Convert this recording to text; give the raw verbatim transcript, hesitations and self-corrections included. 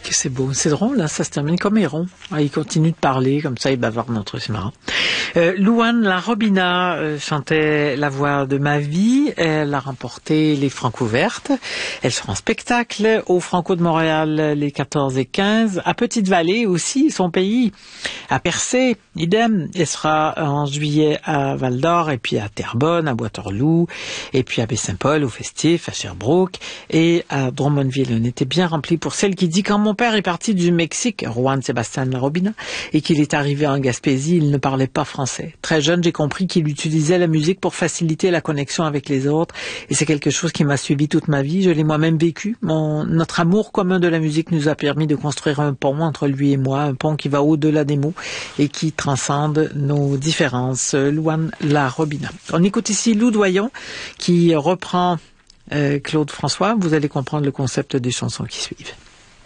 que c'est beau. C'est drôle, hein, ça se termine comme Héron. Ah, il continue de parler, comme ça il bavarde notre, c'est marrant. Euh, Louane La Robina euh, chantait La voix de ma vie. Elle a remporté les Franco Vertes. Elle sera en spectacle au Franco de Montréal les quatorze et quinze. À Petite-Vallée aussi, son pays. À Percé, idem. Elle sera en juillet à Val-d'Or, et puis à Terrebonne, à Waterloo, et puis à Baie-Saint-Paul, au Festif, à Sherbrooke, et à Drummondville. On était bien rempli pour celle qui dit quand mon père est parti du Mexique, Juan Sebastián La Robina, et qu'il est arrivé en Gaspésie, il ne parlait pas français. Très jeune, j'ai compris qu'il utilisait la musique pour faciliter la connexion avec les autres, et c'est quelque chose qui m'a suivi toute ma vie. Je l'ai moi-même vécu. Mon, notre amour commun de la musique nous a permis de construire un pont entre lui et moi, un pont qui va au-delà des mots et qui transcende nos différences. Louane La Robina. On écoute ici Lou Doyon qui reprend euh, Claude François. Vous allez comprendre le concept des chansons qui suivent.